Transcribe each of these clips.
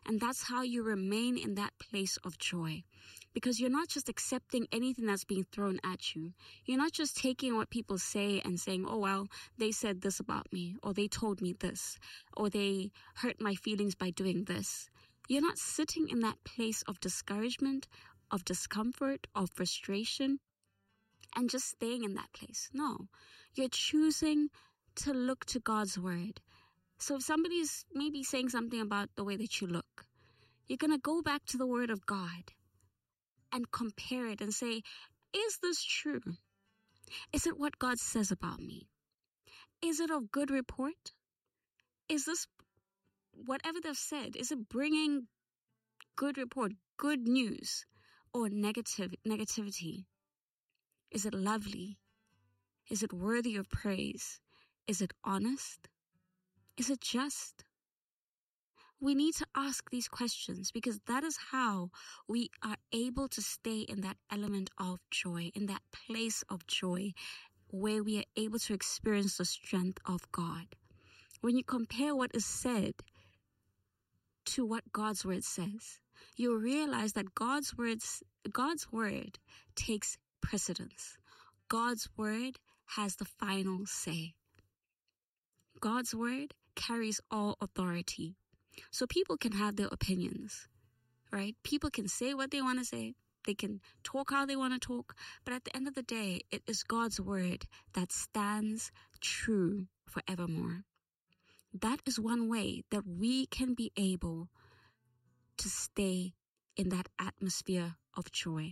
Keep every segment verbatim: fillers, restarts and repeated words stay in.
And that's how you remain in that place of joy. Because you're not just accepting anything that's being thrown at you. You're not just taking what people say and saying, oh, well, they said this about me, or they told me this, or they hurt my feelings by doing this. You're not sitting in that place of discouragement, of discomfort, of frustration, and just staying in that place. No, you're choosing to look to God's word. So if somebody's maybe saying something about the way that you look, you're going to go back to the word of God and compare it and say, is this true? Is it what God says about me? Is it of good report? Is this, whatever they've said, is it bringing good report, good news, or negative negativity? Is it lovely? Is it worthy of praise? Is it honest? Is it just? We need to ask these questions because that is how we are able to stay in that element of joy, in that place of joy where we are able to experience the strength of God. When you compare what is said to what God's word says, you'll realize that God's words, God's word takes precedence. God's word has the final say. God's word carries all authority. So people can have their opinions, right? People can say what they want to say. They can talk how they want to talk. But at the end of the day, it is God's word that stands true forevermore. That is one way that we can be able to stay in that atmosphere of joy.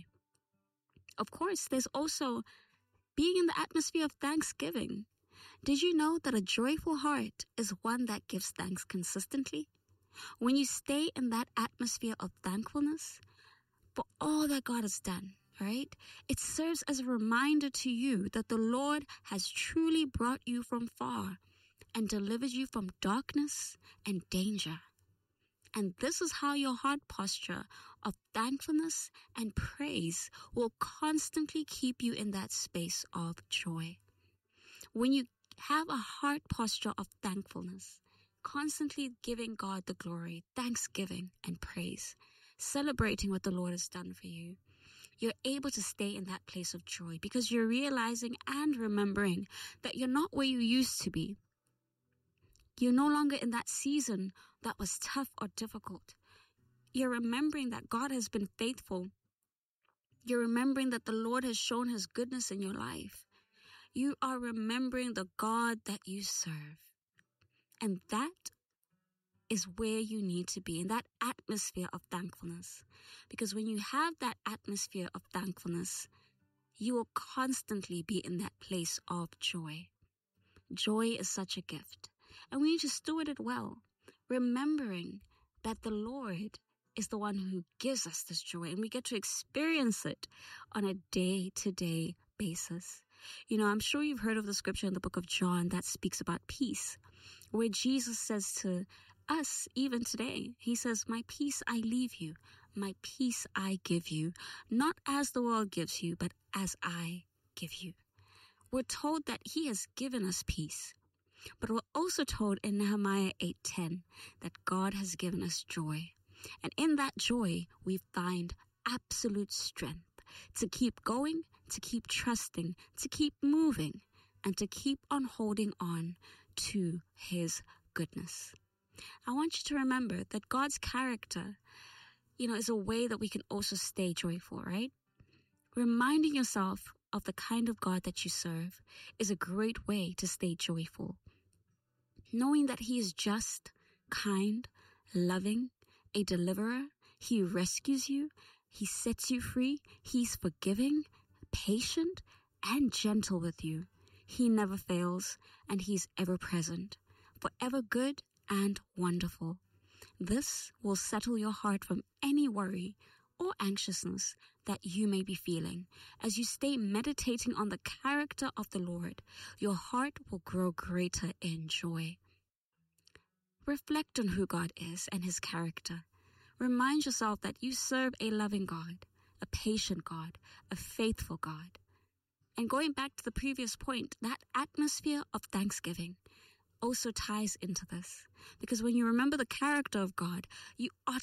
Of course, there's also being in the atmosphere of thanksgiving. Did you know that a joyful heart is one that gives thanks consistently? When you stay in that atmosphere of thankfulness for all that God has done, right? It serves as a reminder to you that the Lord has truly brought you from far and delivered you from darkness and danger. And this is how your heart posture of thankfulness and praise will constantly keep you in that space of joy. When you have a heart posture of thankfulness, constantly giving God the glory, thanksgiving and praise, celebrating what the Lord has done for you, you're able to stay in that place of joy because you're realizing and remembering that you're not where you used to be. You're no longer in that season that was tough or difficult. You're remembering that God has been faithful. You're remembering that the Lord has shown his goodness in your life. You are remembering the God that you serve. And that is where you need to be, in that atmosphere of thankfulness. Because when you have that atmosphere of thankfulness, you will constantly be in that place of joy. Joy is such a gift. And we need to steward it well, remembering that the Lord is the one who gives us this joy, and we get to experience it on a day-to-day basis. You know, I'm sure you've heard of the scripture in the book of John that speaks about peace, where Jesus says to us, even today, he says, my peace I leave you, my peace I give you, not as the world gives you, but as I give you. We're told that he has given us peace. But we're also told in Nehemiah eight ten that God has given us joy. And in that joy, we find absolute strength to keep going, to keep trusting, to keep moving, and to keep on holding on to his goodness. I want you to remember that God's character, you know, is a way that we can also stay joyful, right? Reminding yourself of the kind of God that you serve is a great way to stay joyful. Knowing that he is just, kind, loving, a deliverer, he rescues you, he sets you free, he's forgiving, patient, and gentle with you. He never fails, and he's ever present, forever good and wonderful. This will settle your heart from any worry or anxiousness that you may be feeling. As you stay meditating on the character of the Lord, your heart will grow greater in joy. Reflect on who God is and his character. Remind yourself that you serve a loving God, a patient God, a faithful God. And going back to the previous point, that atmosphere of thanksgiving also ties into this. Because when you remember the character of God, you